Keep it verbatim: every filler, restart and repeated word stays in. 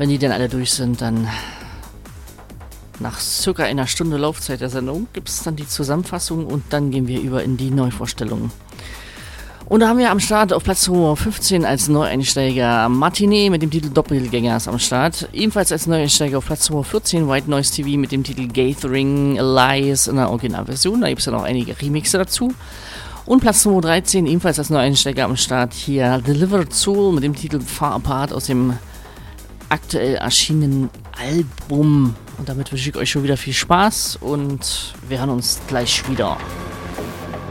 Wenn die dann alle durch sind, dann nach circa einer Stunde Laufzeit der Sendung gibt es dann die Zusammenfassung und dann gehen wir über in die Neuvorstellung. Und da haben wir am Start auf Platz fünfzehn als Neueinsteiger Matinee mit dem Titel Doppelgängers am Start. Ebenfalls als Neueinsteiger auf Platz vierzehn White Noise T V mit dem Titel Gathering Lies in der Originalversion. Da gibt es dann auch einige Remixe dazu. Und Platz dreizehn ebenfalls als Neueinsteiger am Start hier Delivered Soul mit dem Titel Far Apart aus dem aktuell erschienenen Album. Und damit wünsche ich euch schon wieder viel Spaß und wir hören uns gleich wieder.